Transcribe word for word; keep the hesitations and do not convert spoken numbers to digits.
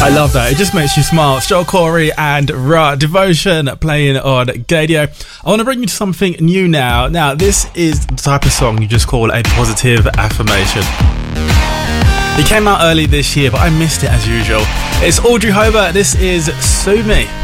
I love that. It just makes you smile. Joel Corey and Ra Devotion playing on Gadio. I want to bring you to something new now. Now, this is the type of song you just call a positive affirmation. It came out early this year, but I missed it as usual. It's Audrey Hobart. This is Sue Me.